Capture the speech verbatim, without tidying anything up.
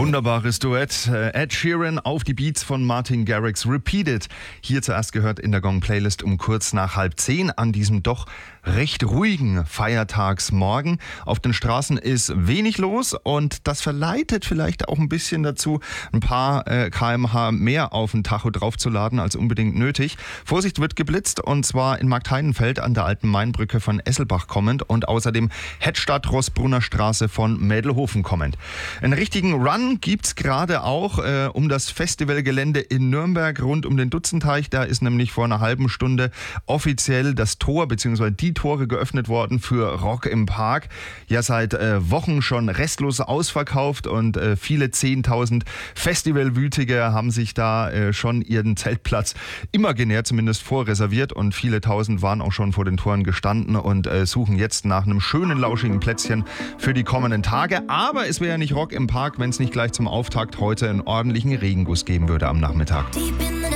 Wunderbares Duett. Ed Sheeran auf die Beats von Martin Garrix. Repeat It. Hier zuerst gehört in der Gong-Playlist um kurz nach halb zehn an diesem doch recht ruhigen Feiertagsmorgen. Auf den Straßen ist wenig los und das verleitet vielleicht auch ein bisschen dazu, ein paar äh, Kilometer pro Stunde mehr auf den Tacho draufzuladen als unbedingt nötig. Vorsicht, wird geblitzt und zwar in Marktheidenfeld an der alten Mainbrücke von Esselbach kommend und außerdem Hettstadt Rossbrunner Straße von Mädelhofen kommend. Einen richtigen Run gibt's gerade auch äh, um das Festivalgelände in Nürnberg rund um den Dutzenteich. Da ist nämlich vor einer halben Stunde offiziell das Tor bzw. die Tore geöffnet worden für Rock im Park. Ja, seit äh, Wochen schon restlos ausverkauft und äh, viele zehntausend Festivalwütige haben sich da äh, schon ihren Zeltplatz imaginär zumindest vorreserviert und viele tausend waren auch schon vor den Toren gestanden und äh, suchen jetzt nach einem schönen, lauschigen Plätzchen für die kommenden Tage. Aber es wäre ja nicht Rock im Park, wenn es nicht gleich zum Auftakt heute einen ordentlichen Regenguss geben würde am Nachmittag.